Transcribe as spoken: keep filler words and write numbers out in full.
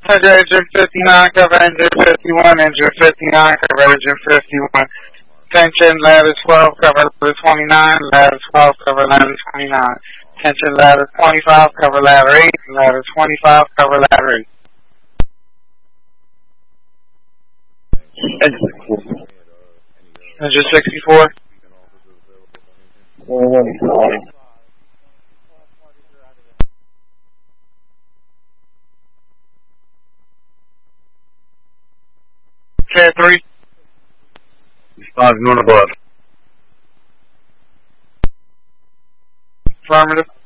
Engine fifty-nine, cover engine fifty-one, engine fifty-nine, cover engine fifty-one. Tension ladder twelve, cover ladder twenty-nine, ladder twelve, cover ladder twenty-nine. Tension ladder twenty-five, cover ladder eight, ladder twenty-five, cover ladder eight. Engine sixty-four. Engine sixty-four. K three. Five, north above. Affirmative.